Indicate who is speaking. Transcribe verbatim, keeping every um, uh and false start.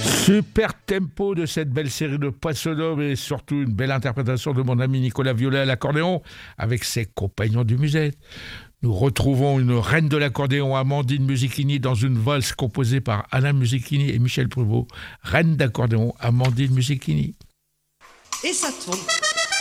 Speaker 1: Super tempo de cette belle série de Poissonneau et surtout une belle interprétation de mon ami Nicolas Violet à l'accordéon avec ses compagnons du musette. Nous retrouvons une reine de l'accordéon, Amandine Musichini, dans une valse composée par Alain Musichini et Michel Pruvot. Reine d'accordéon, Amandine Musichini.
Speaker 2: Et ça tourne.